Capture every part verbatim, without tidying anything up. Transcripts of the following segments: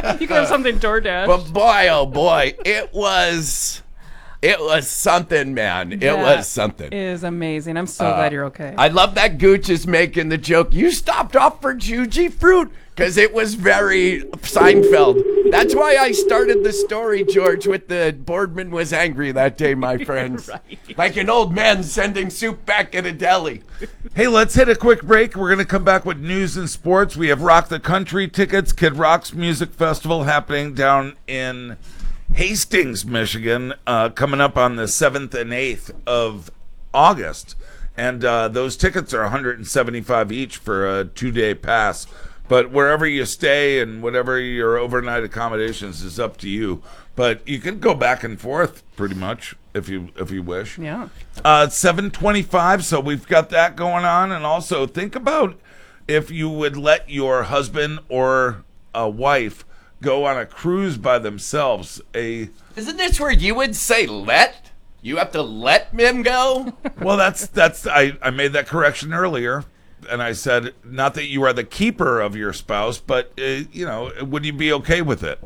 You could have something DoorDash. But boy, oh boy, it was, it was something, man. It that was something. Is amazing. I'm so uh, glad you're okay. I love that Gooch is making the joke. You stopped off for Juji fruit. Because it was very Seinfeld. That's why I started the story, George, with the Boardman was angry that day, my friends. Right. Like an old man sending soup back at a deli. Hey, let's hit a quick break. We're going to come back with news and sports. We have Rock the Country tickets, Kid Rock's Music Festival happening down in Hastings, Michigan, uh, coming up on the seventh and eighth of August. And uh, those tickets are one hundred seventy-five dollars each for a two-day pass. But wherever you stay and whatever your overnight accommodations is up to you. But you can go back and forth pretty much if you if you wish. Yeah. Uh, seven twenty-five, so we've got that going on. And also think about if you would let your husband or a wife go on a cruise by themselves. A Isn't this where you would say let? You have to let men go? Well, that's that's I, I made that correction earlier. And I said, not that you are the keeper of your spouse, but, uh, you know, would you be okay with it?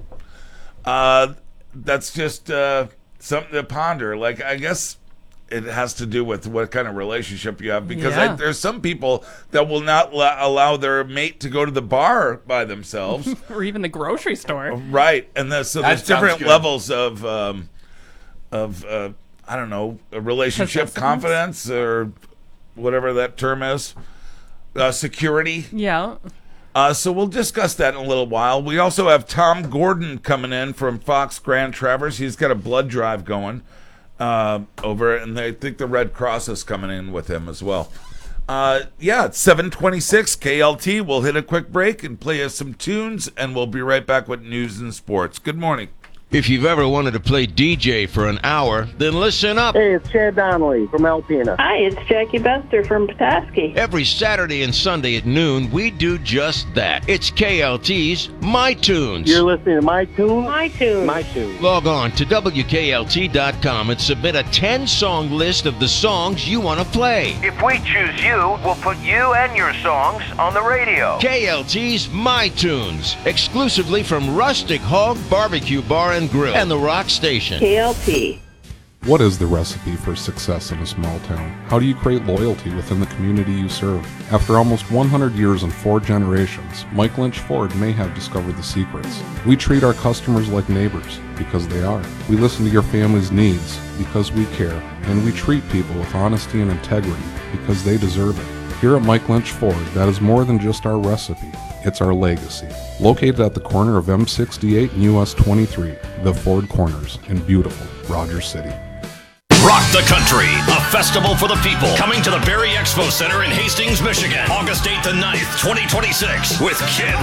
Uh, that's just uh, something to ponder. Like, I guess it has to do with what kind of relationship you have. Because yeah. I, there's some people that will not la- allow their mate to go to the bar by themselves. Or even the grocery store. Right. And the, so That there's different good. levels of, um, of uh, I don't know, a relationship confidence or whatever that term is. Uh, security. Yeah. Uh, so we'll discuss that in a little while. We also have Tom Gordon coming in from Fox Grand Traverse. He's got a blood drive going uh, over, and I think the Red Cross is coming in with him as well. Uh, yeah, it's seven twenty-six K L T. We'll hit a quick break and play us some tunes, and we'll be right back with news and sports. Good morning. If you've ever wanted to play D J for an hour, then listen up. Hey, it's Chad Donnelly from Alpena. Hi, it's Jackie Bester from Petoskey. Every Saturday and Sunday at noon, we do just that. It's K L T's My Tunes. You're listening to My Tunes? My Tunes. My Tunes. Log on to W K L T dot com and submit a ten-song list of the songs you want to play. If we choose you, we'll put you and your songs on the radio. K L T's My Tunes, exclusively from Rustic Hog Barbecue Bar and Grill and the Rock Station. K L T. What is the recipe for success in a small town? How do you create loyalty within the community you serve? After almost one hundred years and four generations, Mike Lynch Ford may have discovered the secrets. We treat our customers like neighbors, because they are. We listen to your family's needs, because we care. And we treat people with honesty and integrity, because they deserve it. Here at Mike Lynch Ford, that is more than just our recipe. It's our legacy. Located at the corner of M sixty-eight and U S twenty-three, the Ford Corners in beautiful Rogers City. Rock the Country, a festival for the people, coming to the Berry Expo Center in Hastings, Michigan, August eighth and ninth, twenty twenty-six, with Kid